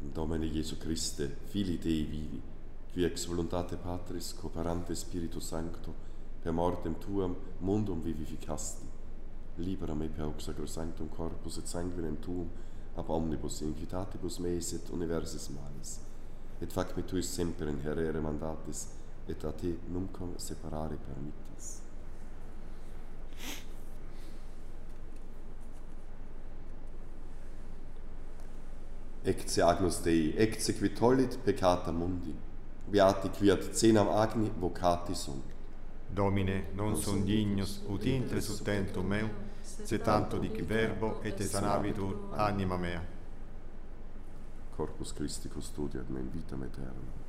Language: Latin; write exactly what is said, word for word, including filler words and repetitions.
Domine Iesu Christe, Filii Dei vivi, qui ex voluntate Patris, cooperante Spiritu Sancto, per mortem tuam mundum vivificasti, libera me per hoc sacrosanctum corpus et sanguinem tuum, ab omnibus inquitatibus meis et universis malis, et fac me tuis semper in herere mandatis, et a te numquam separare permittis. Ecce agnus Dei, ecce qui tollit peccata mundi, beati qui ad cenam agni vocati sunt. Domine, non sum dignus ut intre sus tentum meu, se tanto dic verbo et sanabitur anima mea. Corpus Christi custodiat me in vitam aeternam.